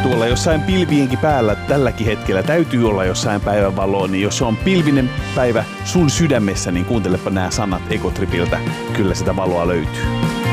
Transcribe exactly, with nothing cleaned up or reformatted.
tuolla jossain pilvienkin päällä tälläkin hetkellä täytyy olla jossain päivänvaloa, niin jos on pilvinen päivä sun sydämessä, niin kuuntelepa nämä sanat Egotripiltä. Kyllä sitä valoa löytyy.